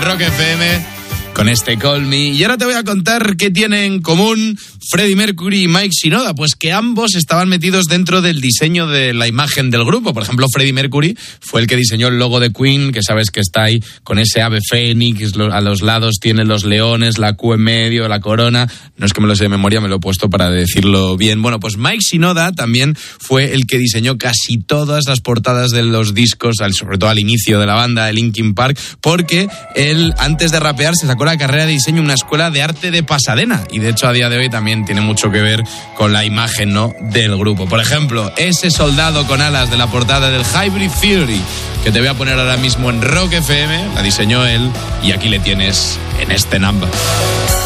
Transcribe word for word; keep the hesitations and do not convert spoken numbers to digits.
Rock F M con este Call Me. Y ahora te voy a contar qué tienen en común Freddie Mercury y Mike Shinoda. Pues que ambos estaban metidos dentro del diseño de la imagen del grupo. Por ejemplo, Freddie Mercury fue el que diseñó el logo de Queen, que sabes que está ahí con ese ave fénix, a los lados tiene los leones, la Q en medio, la corona. No es que me lo sé de memoria, me lo he puesto para decirlo bien. Bueno, pues Mike Shinoda también fue el que diseñó casi todas las portadas de los discos, sobre todo al inicio de la banda, de Linkin Park, porque él, antes de rapear, se sacó la carrera de diseño en una escuela de arte de Pasadena, y de hecho a día de hoy también tiene mucho que ver con la imagen, ¿no?, del grupo. Por ejemplo, ese soldado con alas de la portada del Hybrid Theory, que te voy a poner ahora mismo en Rock F M, la diseñó él, y aquí le tienes en este number.